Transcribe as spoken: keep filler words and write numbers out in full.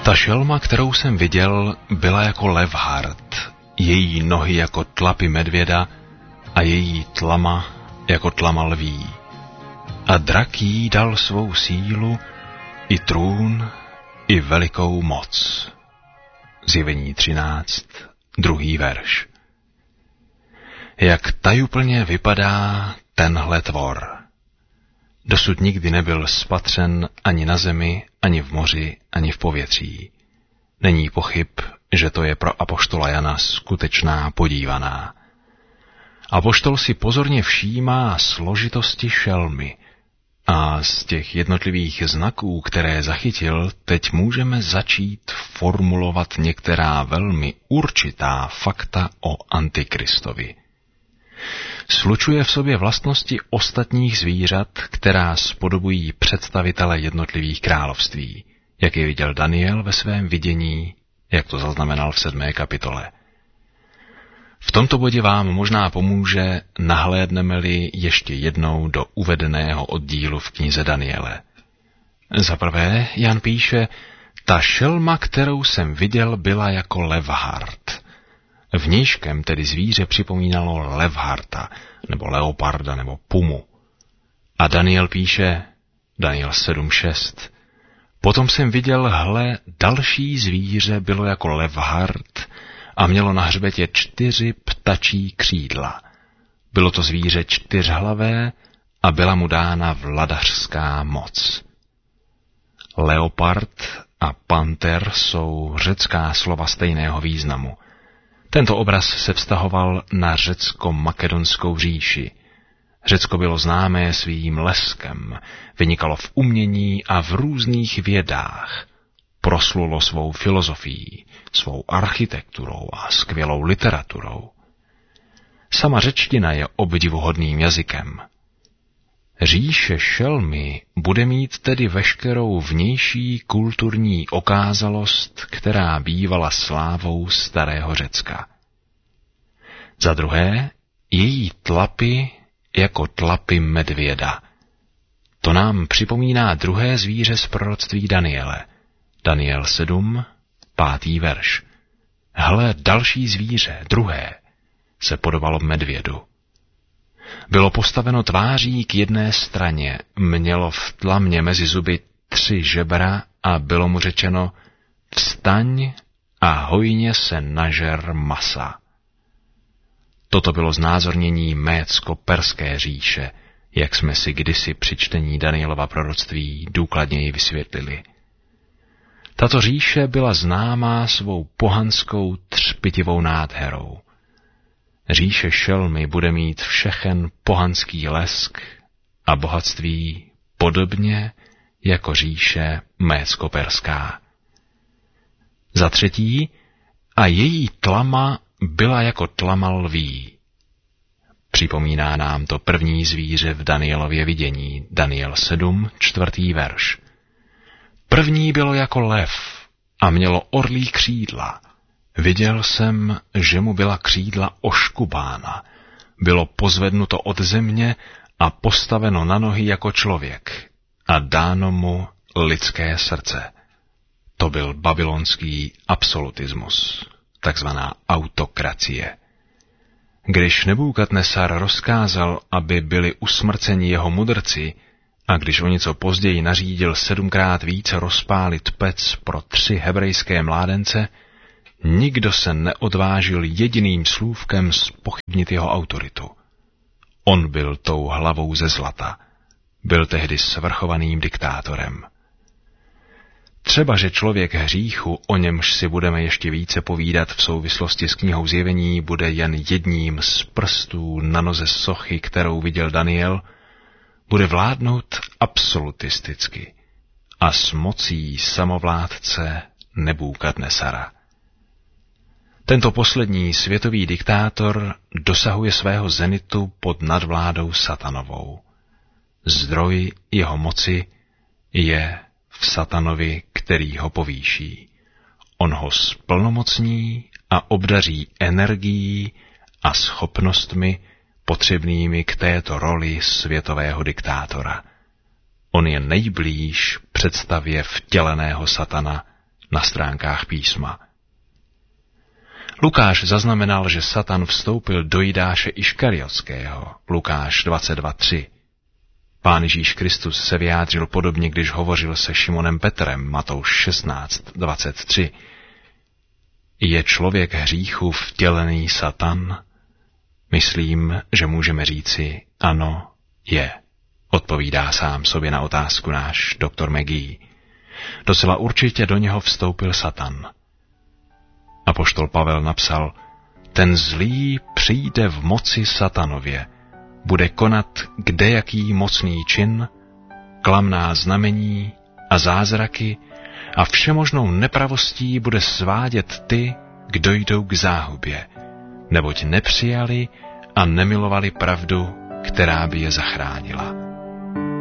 Ta šelma, kterou jsem viděl, byla jako levhart, její nohy jako tlapy medvěda a její tlama jako tlama lví. A drak jí dal svou sílu, i trůn, i velikou moc. Zjevení třináct, druhý verš. Jak tajuplně vypadá tenhle tvor. Dosud nikdy nebyl spatřen ani na zemi, ani v moři, ani v povětří. Není pochyb, že to je pro apoštola Jana skutečná podívaná. Apoštol si pozorně všímá složitosti šelmy a z těch jednotlivých znaků, které zachytil, teď můžeme začít formulovat některá velmi určitá fakta o Antikristovi. Slučuje v sobě vlastnosti ostatních zvířat, která spodobují představitele jednotlivých království, jak je viděl Daniel ve svém vidění, jak to zaznamenal v sedmé kapitole. V tomto bodě vám možná pomůže, nahlédneme-li ještě jednou do uvedeného oddílu v knize Daniele. Za prvé Jan píše, ta šelma, kterou jsem viděl, byla jako levhart. Vnějškem tedy zvíře připomínalo levharta, nebo leoparda, nebo pumu. A Daniel píše, Daniel sedm šest, potom jsem viděl, hle, další zvíře bylo jako levhart a mělo na hřbetě čtyři ptačí křídla. Bylo to zvíře čtyřhlavé a byla mu dána vladařská moc. Leopard a panter jsou řecká slova stejného významu. Tento obraz se vztahoval na řecko-makedonskou říši. Řecko bylo známé svým leskem, vynikalo v umění a v různých vědách. Proslulo svou filozofií, svou architekturou a skvělou literaturou. Sama řečtina je obdivuhodným jazykem. Říše šelmy bude mít tedy veškerou vnější kulturní okázalost, která bývala slávou starého Řecka. Za druhé, její tlapy jako tlapy medvěda. To nám připomíná druhé zvíře z proroctví Daniele. Daniel sedm, pátý verš. Hle, další zvíře, druhé, se podobalo medvědu. Bylo postaveno tváří k jedné straně, mělo v tlamě mezi zuby tři žebra a bylo mu řečeno, vstaň a hojně se nažer masa. Toto bylo znázornění Mécko-perské říše, jak jsme si kdysi při čtení Danielova proroctví důkladněji vysvětlili. Tato říše byla známá svou pohanskou třpitivou nádherou. Říše šelmy bude mít všechen pohanský lesk a bohatství podobně jako říše Mécko-perská. Za třetí, a její tlama byla jako tlama lví. Připomíná nám to první zvíře v Danielově vidění, Daniel sedm, čtvrtý verš. První bylo jako lev a mělo orlí křídla. Viděl jsem, že mu byla křídla oškubána, bylo pozvednuto od země a postaveno na nohy jako člověk a dáno mu lidské srdce. To byl babylonský absolutismus, takzvaná autokracie. Když Nebukadnesar rozkázal, aby byli usmrceni jeho mudrci, a když o něco později nařídil sedmkrát více rozpálit pec pro tři hebrejské mládence, nikdo se neodvážil jediným slůvkem zpochybnit jeho autoritu. On byl tou hlavou ze zlata. Byl tehdy svrchovaným diktátorem. Třeba, že člověk hříchu, o němž si budeme ještě více povídat v souvislosti s knihou Zjevení, bude jen jedním z prstů na noze sochy, kterou viděl Daniel, bude vládnout absolutisticky a s mocí samovládce Nebukadnesara. Tento poslední světový diktátor dosahuje svého zenitu pod nadvládou satanovou. Zdroj jeho moci je v satanovi, který ho povýší. On ho splnomocní a obdaří energií a schopnostmi potřebnými k této roli světového diktátora. On je nejblíž představě vtěleného satana, na stránkách písma. Lukáš zaznamenal, že Satan vstoupil do Jidáše Iškariotského, Lukáš dvacet dva tři. Pán Ježíš Kristus se vyjádřil podobně, když hovořil se Šimonem Petrem, Matouš šestnáct dvacet tři. Je člověk hříchu vtělený Satan? Myslím, že můžeme říci ano, je. Odpovídá sám sobě na otázku náš doktor McGee. Docela určitě do něho vstoupil Satan. Apoštol Pavel napsal, ten zlý přijde v moci Satanově, bude konat kdejaký mocný čin, klamná znamení a zázraky a všemožnou nepravostí bude svádět ty, kdo jdou k záhubě, neboť nepřijali a nemilovali pravdu, která by je zachránila.